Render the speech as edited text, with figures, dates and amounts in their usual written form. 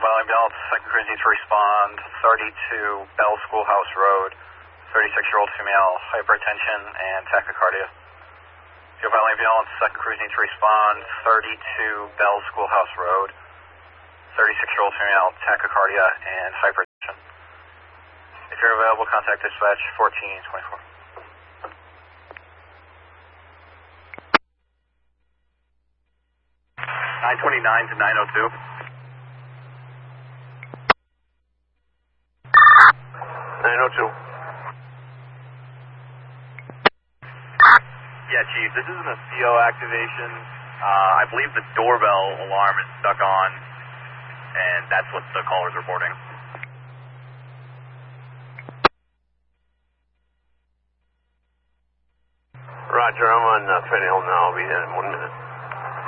Valley Ambulance, second crews need to respond, 32 Bell Schoolhouse Road, 36-year-old female, hypertension and tachycardia. Yo Valley Ambulance, second crews need to respond, 32 Bell Schoolhouse Road, 36-year-old female, tachycardia and hypertension. If you're available, contact dispatch 1424. 929 to 902. 902. Yeah, Chief, this isn't a CO activation. I believe the doorbell alarm is stuck on, and that's what the caller's reporting. Roger, I'm on Fanny Hill now. I'll be in 1 minute.